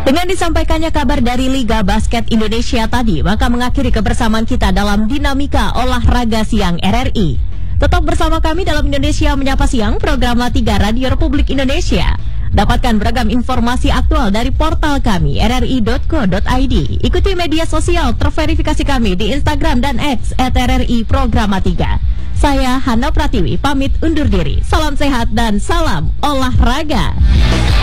Dengan disampaikannya kabar dari Liga Basket Indonesia tadi, maka mengakhiri kebersamaan kita dalam Dinamika Olahraga Siang RRI. Tetap bersama kami dalam Indonesia Menyapa Siang, program La 3 Radio Republik Indonesia. Dapatkan beragam informasi aktual dari portal kami, rri.co.id. Ikuti media sosial terverifikasi kami di Instagram dan X @RRI Programa 3. Saya Hana Pratiwi, pamit undur diri. Salam sehat dan salam olahraga.